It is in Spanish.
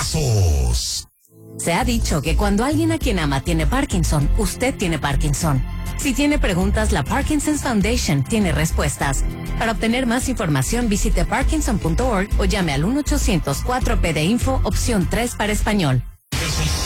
casos. Se ha dicho que cuando alguien a quien ama tiene Parkinson, usted tiene Parkinson. Si tiene preguntas, la Parkinson's Foundation tiene respuestas. Para obtener más información, visite parkinson.org o llame al 1-800-4PD Info, opción 3 para español.